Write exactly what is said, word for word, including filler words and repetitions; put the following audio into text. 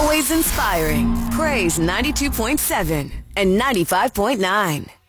always inspiring. Praise ninety-two point seven and ninety-five point nine.